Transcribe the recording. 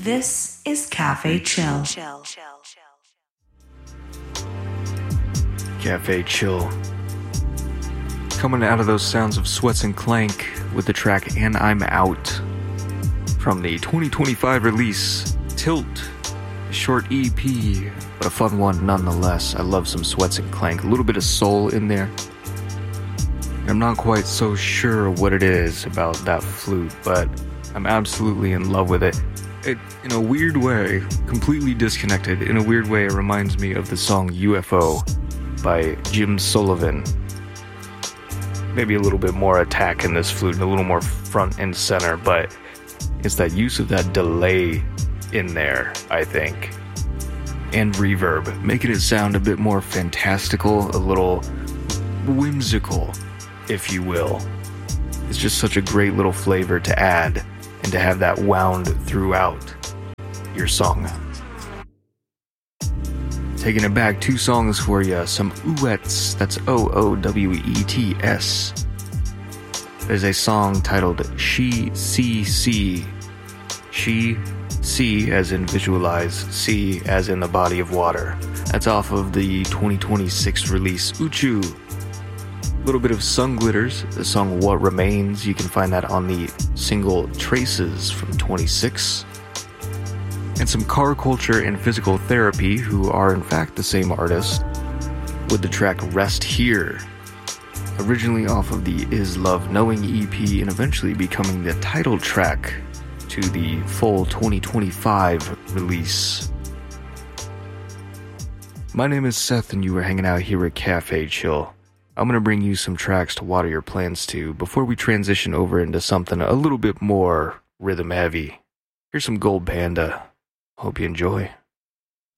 This is Cafe Chill. Cafe Chill. Coming out of those sounds of Sweats and Clank with the track And I'm Out from the 2025 release Tilt, a short EP, but a fun one nonetheless. I love some Sweats and Clank, a little bit of soul in there. I'm not quite so sure what it is about that flute, but I'm absolutely in love with it. It, in a weird way, completely disconnected, in a weird way, it reminds me of the song UFO by Jim Sullivan. Maybe a little bit more attack in this flute, a little more front and center, but it's that use of that delay in there, I think. And reverb, making it sound a bit more fantastical, a little whimsical, if you will. It's just such a great little flavor to add and to have that wound throughout your song. Taking it back, 2 songs for you, some Oowets, that's Oowets. There's a song titled She, C. She, C as in visualize, C as in the body of water. That's off of the 2026 release Uchu. A little bit of Sun Glitters, the song What Remains. You can find that on the single Traces from 26. And some Car Culture and Physical Therapy, who are in fact the same artist, with the track Rest Here. Originally off of the Is Love Knowing EP and eventually becoming the title track to the full 2025 release. My name is Seth and you are hanging out here at Cafe Chill. I'm going to bring you some tracks to water your plans to before we transition over into something a little bit more rhythm heavy. Here's some Gold Panda. Hope you enjoy.